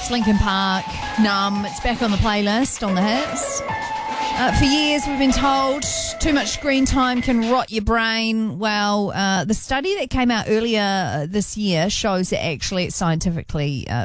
It's Linkin Park, Numb. It's back on the playlist on the hits. For years, we've been told too much screen time can rot your brain. Well, the study that came out earlier this year shows that actually it's scientifically